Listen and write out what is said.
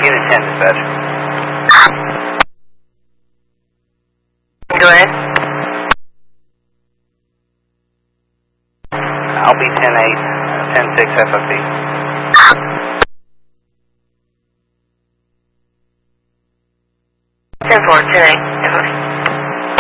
Unit 10, dispatch. Go ahead. I'll be 10-8, 10-6 FFP. 10-4, 10-8, FFP.